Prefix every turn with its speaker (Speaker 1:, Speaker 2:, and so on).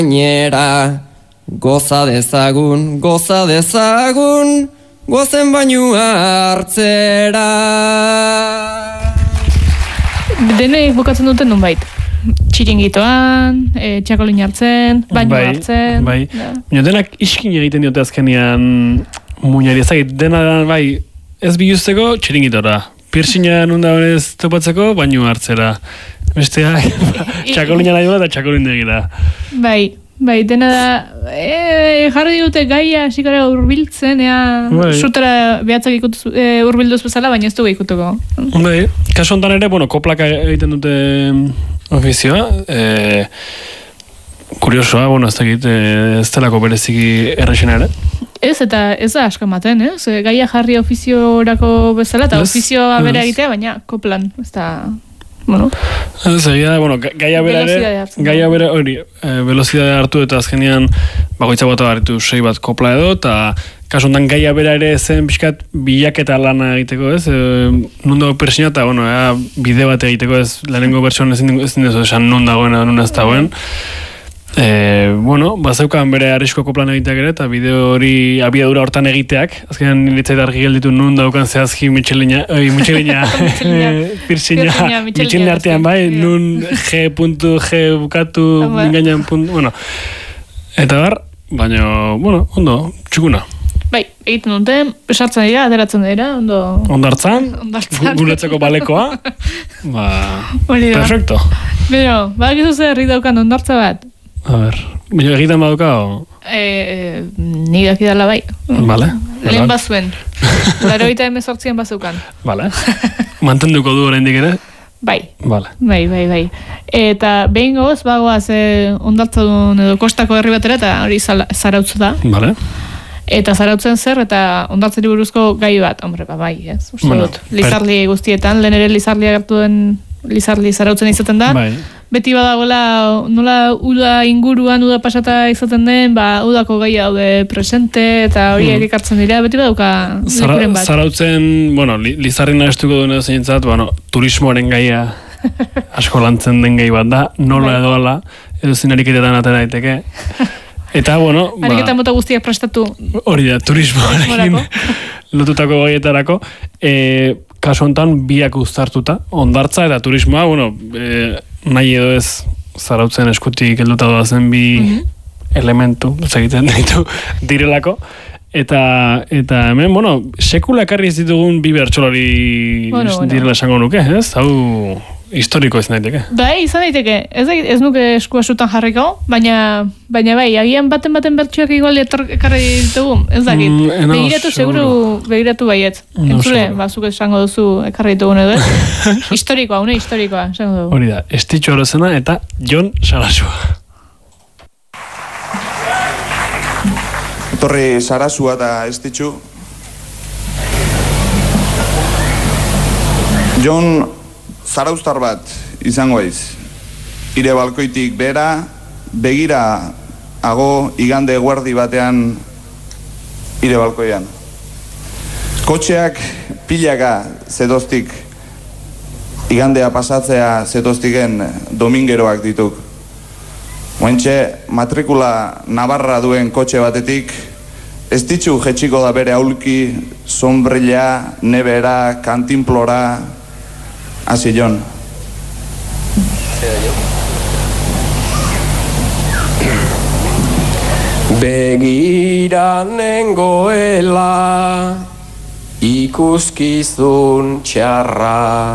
Speaker 1: gainera. Goza dezagun, gozen bainua hartzera.
Speaker 2: Denek bukatzen duten nonbait. Txiringitoan, txakolin hartzen, baino hartzen.
Speaker 3: Bai, denak iskin egiten diote azkenean muñari ezagit, dena bai, ez biluzteko txiringitora. Piercina nunda honez topatzeko, baino hartzera. Bestea, txakolina nahi eta txakolin degira.
Speaker 2: Bai, dena da, jarri dute gaia hasikara urbiltzen, sutera behatzak urbilduz bezala, baina ez dugu ikutuko.
Speaker 3: Bai, kasu honetan ere, koplaka egiten dute ofizioa, kuriosoa, ez dakit, ez delako bereziki errexena ere.
Speaker 2: Ez, eta ez da asko ematen, gaia jarri ofiziorako bezala, eta ofizioa bera egitea, baina koplan, ez da...
Speaker 3: Ez egia, gaia bera hori, velozidade hartu eta azkenean bakoitza bat hartu 6 bat kopla edo, eta kasu honetan gaia bera ere zen pixkat bilaketa lana egiteko, ez? Nundo persina eta, bide bat egiteko, ez? Lehenengo bertsoan ez dindezu esan nun dagoen, nun ez dagoen. Bazeukan bere arrisko koplan egiteak ere, eta bideo hori abiadura hortan egiteak, azkenean nilitzait argi gelditu nun daukan zehazki Michelina, Pirsina, Michelin artean bai, nun G.G bukatu, mingainan eta baina, ondo, txukuna.
Speaker 2: Bai, egiten duten, sartzen dira, ateratzen dira, ondo...
Speaker 3: Ondartzan, guretzeko balekoa, perfecto.
Speaker 2: Bero, bakizu zer herri daukan ondartza bat?
Speaker 3: A ber, egiten baduka o?
Speaker 2: Nik dakidala bai.
Speaker 3: Vale.
Speaker 2: Lehen bazuen. 98 bazukan.
Speaker 3: Vale. Mantenduko du oraindik ere?
Speaker 2: Bai.
Speaker 3: Vale.
Speaker 2: Bai. Eta behin goz, bagoaz ondartza duen edo kostako herri batera, eta hori Zarautz da.
Speaker 3: Vale.
Speaker 2: Eta Zarautzen zer, eta ondartzari buruzko gai bat. Hombre, bai, ez. Uste dut. Lizarli guztietan, lehen ere Lizarli agertu den Lizarli Zarautzen izaten da.
Speaker 3: Bai.
Speaker 2: Beti badagoela, nola uda inguruan, uda pasata izaten den, udako gai daude presente, eta horiek ekartzen dira, beti badauka lekuren bat.
Speaker 3: Zarautzen, Lizarri nahestuko duena zeintzat, turismoaren gaia asko lantzen den gai bat da, nola edo ala, edo zinariketetan atera daiteke. Eta,
Speaker 2: ariketan mota guztiak prestatu.
Speaker 3: Hori da, turismoarekin lotutako gaietarako. Kasu honetan, biak uztartuta, ondartza eta turismoa, nahi edo ez Zarautzen eskutik helduta doazen bi elementu, ez egiten ditu direlako. Eta hemen, sekula ekarri ez ditugun bi bertsolari direla esango nuke, ez? Hau historiko ez daiteke.
Speaker 2: Bai, izan daiteke. Ez nuke eskua sutan jarriko, baina bai, agian baten bertsoak igual ekarri ditugu, ez dakit. Begiratu seguru, begiratu baiet. Entzule, zuk esango duzu ekarri ditugun edo, historikoa, esango dugu.
Speaker 3: Hori da, Estitxu Arozena eta Jon Sarasua.
Speaker 4: Etorri Sarasua eta Estitxu. Jon Zarauztar bat izango aiz. Ire balkoitik bera, begira hago igande eguerdi batean ire balkoian. Kotxeak pilaka zedoztik, igandea pasatzea zedoztiken domingeroak dituk. Oentxe, matrikula Navarra duen kotxe batetik, Estitxu jetxiko da bere aulki, sombrilla, nebera, kantinplora, hasi Jon.
Speaker 1: Begira nengoela ikuskizun txarra.